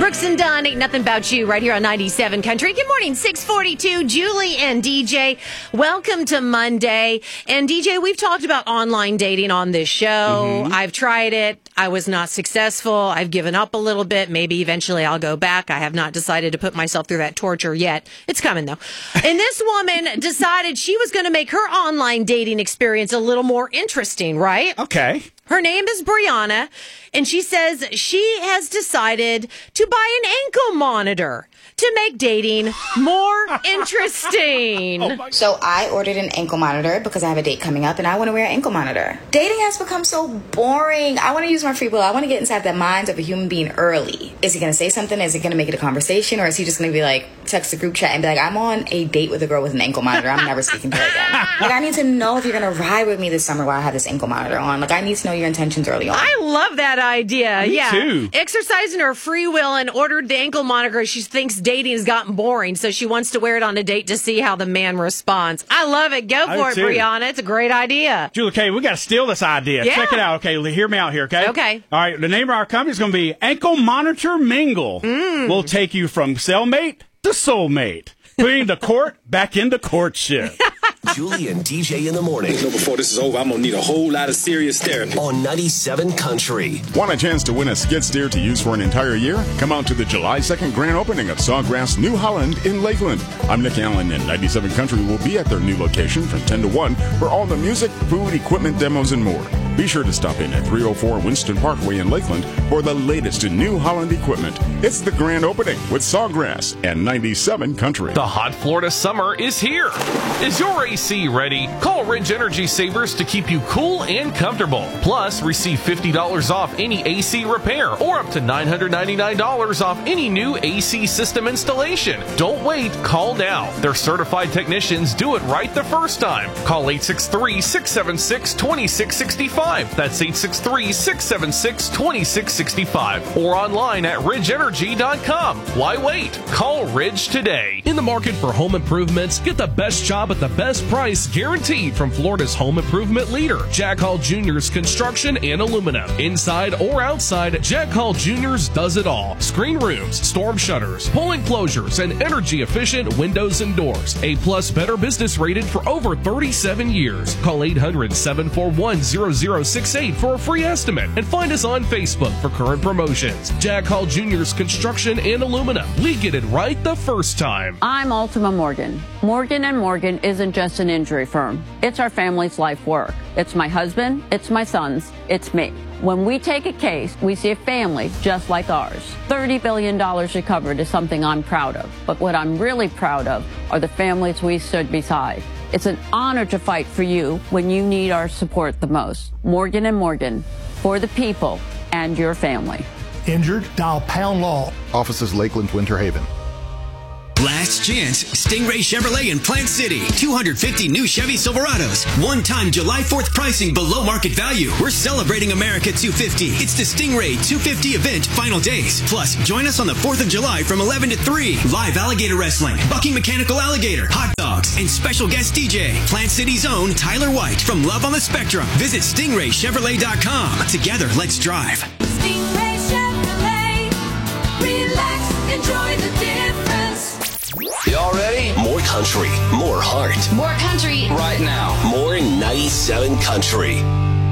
Brooks and Dunn, Ain't Nothing About You, right here on 97 Country. Good morning, 642, Julie and DJ. Welcome to Monday. And DJ, we've talked about online dating on this show. I've tried it. I was not successful. I've given up a little bit. Maybe eventually I'll go back. I have not decided to put myself through that torture yet. It's coming, though. And this woman decided she was going to make her online dating experience a little more interesting, right? Okay. Her name is Brianna, and she says she has decided to buy an ankle monitor to make dating more interesting. So I ordered an ankle monitor because I have a date coming up and I want to wear an ankle monitor. Dating has become so boring. I want to use my free will. I want to get inside the minds of a human being early. Is he going to say something? Is he going to make it a conversation? Or is he just going to be like, text the group chat and be like, I'm on a date with a girl with an ankle monitor. I'm never speaking to her again. Like, I need to know if you're going to ride with me this summer while I have this ankle monitor on. Like, I need to know your intentions early on. I love that idea. Me too. Exercising her free will and ordered the ankle monitor. She thinks dating has gotten boring, so she wants to wear it on a date to see how the man responds. I love it. Go for it, Brianna. It's a great idea. Julie, okay, we got to steal this idea. Yeah. Check it out. Okay, hear me out here, okay? Okay. All right, the name of our company is going to be Ankle Monitor Mingle. We'll take you from cellmate to soulmate, putting the court back into courtship. Julie and DJ in the morning. Before this is over, I'm going to need a whole lot of serious therapy. On 97 Country. Want a chance to win a skid steer to use for an entire year? Come out to the July 2nd grand opening of Sawgrass New Holland in Lakeland. I'm Nick Allen, and 97 Country will be at their new location from 10 to 1 for all the music, food, equipment, demos, and more. Be sure to stop in at 304 Winston Parkway in Lakeland for the latest in New Holland equipment. It's the grand opening with Sawgrass and 97 Country. The hot Florida summer is here. Is your AC ready? Call Ridge Energy Savers to keep you cool and comfortable. Plus, receive $50 off any AC repair or up to $999 off any new AC system installation. Don't wait. Call now. Their certified technicians do it right the first time. Call 863-676-2665. That's 863-676-2665. Or online at ridgeenergy.com. Why wait? Call Ridge today. In the market for home improvements, get the best job at the best price guaranteed from Florida's home improvement leader, Jack Hall Jr.'s Construction and Aluminum. Inside or outside, Jack Hall Jr.'s does it all. Screen rooms, storm shutters, pull enclosures, and energy-efficient windows and doors. A-plus Better Business rated for over 37 years. Call 800-741-0068 for a free estimate and find us on Facebook for current promotions. Jack Hall Jr.'s Construction and Aluminum. We get it right the first time. I'm Ultima Morgan. Morgan & Morgan isn't just an injury firm. It's our family's life work. It's my husband, it's my sons, it's me. When we take a case, we see a family just like ours. $30 billion recovered is something I'm proud of. But what I'm really proud of are the families we stood beside. It's an honor to fight for you when you need our support the most. Morgan & Morgan, for the people and your family. Injured? Dial Pound Law. Offices Lakeland, Winter Haven. Last chance, Stingray Chevrolet in Plant City. 250 new Chevy Silverados. One-time July 4th pricing below market value. We're celebrating America 250. It's the Stingray 250 event final days. Plus, join us on the 4th of July from 11 to 3. Live alligator wrestling, bucking mechanical alligator, hot dogs, and special guest DJ. Plant City's own Tyler White from Love on the Spectrum. Visit StingrayChevrolet.com. Together, let's drive. Stingray Chevrolet. Relax, enjoy the difference. Y'all ready? More country, more heart. More country. Right now. More 97 Country.